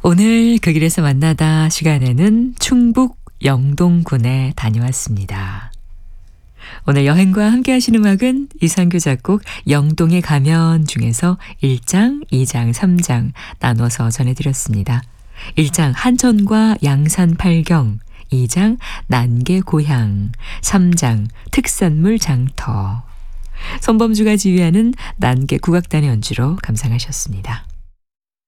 오늘 그 길에서 만나다 시간에는 충북 영동군에 다녀왔습니다. 오늘 여행과 함께 하신 음악은 이상규 작곡 영동에 가면 중에서 1장, 2장, 3장 나눠서 전해드렸습니다. 1장 한천과 양산 팔경, 2장 난계 고향, 3장 특산물 장터. 손범주가 지휘하는 난계 국악단의 연주로 감상하셨습니다.